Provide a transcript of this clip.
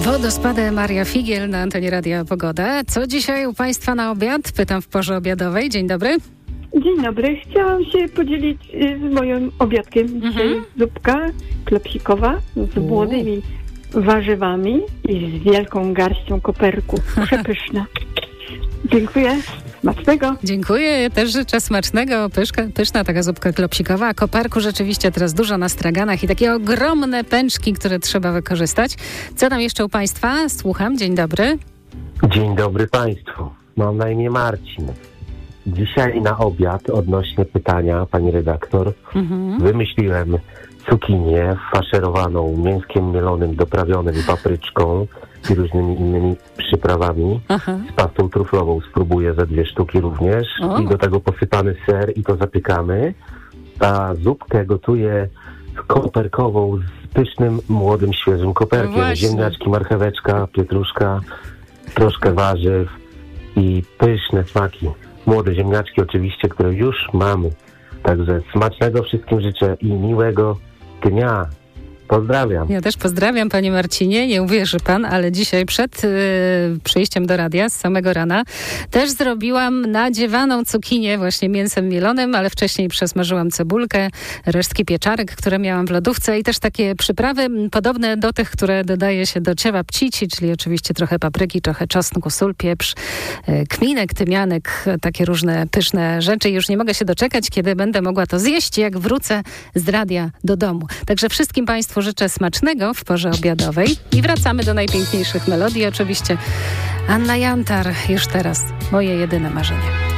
Wodospady Maria Figiel na antenie Radia Pogoda. Co dzisiaj u Państwa na obiad? Pytam w porze obiadowej. Dzień dobry. Dzień dobry. Chciałam się podzielić z moim obiadkiem. Dzisiaj zupka klepsikowa z młodymi warzywami i z wielką garścią koperku. Przepyszna. Dziękuję. Smacznego. Dziękuję. Też życzę smacznego. Pyszna taka zupka klopsikowa. A koperku rzeczywiście teraz dużo na straganach i takie ogromne pęczki, które trzeba wykorzystać. Co tam jeszcze u Państwa? Słucham. Dzień dobry. Dzień dobry Państwu. Mam na imię Marcin. Dzisiaj na obiad odnośnie pytania pani redaktor wymyśliłem cukinię faszerowaną mięskiem mielonym, doprawionym papryczką i różnymi innymi przyprawami. Z pastą truflową spróbuję ze 2 sztuki również. I do tego posypany ser i to zapiekamy. A zupkę gotuję koperkową z pysznym, młodym, świeżym koperkiem. Ziemniaczki, marcheweczka, pietruszka, troszkę warzyw i pyszne smaki. Młode ziemniaczki oczywiście, które już mamy. Także smacznego wszystkim życzę i miłego dnia. Pozdrawiam. Ja też pozdrawiam, panie Marcinie. Nie uwierzy pan, ale dzisiaj przed przyjściem do radia z samego rana też zrobiłam nadziewaną cukinię właśnie mięsem mielonym, ale wcześniej przesmażyłam cebulkę, resztki pieczarek, które miałam w lodówce i też takie przyprawy podobne do tych, które dodaje się do ciewa pcici, czyli oczywiście trochę papryki, trochę czosnku, sól, pieprz, kminek, tymianek, takie różne pyszne rzeczy. Już nie mogę się doczekać, kiedy będę mogła to zjeść, jak wrócę z radia do domu. Także wszystkim Państwu życzę smacznego w porze obiadowej i wracamy do najpiękniejszych melodii. Oczywiście Anna Jantar już teraz, moje jedyne marzenie.